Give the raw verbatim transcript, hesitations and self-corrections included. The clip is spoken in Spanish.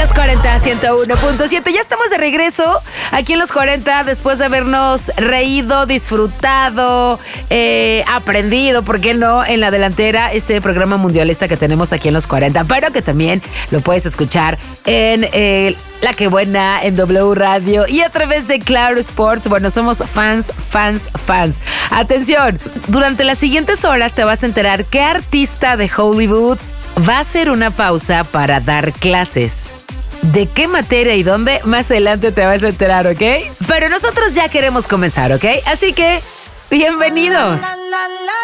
Los cuarenta, ciento uno punto siete. Ya estamos de regreso aquí en Los cuarenta después de habernos reído, disfrutado, eh, aprendido, ¿por qué no? En la delantera, este programa mundialista que tenemos aquí en Los cuarenta, pero que también lo puedes escuchar en eh, La Que Buena, en W Radio y a través de Claro Sports. Bueno, somos fans, fans, fans. Atención, durante las siguientes horas te vas a enterar qué artista de Hollywood va a hacer una pausa para dar clases. ¿De qué materia y dónde? Más adelante te vas a enterar, ¿ok? Pero nosotros ya queremos comenzar, ¿ok? Así que, bienvenidos.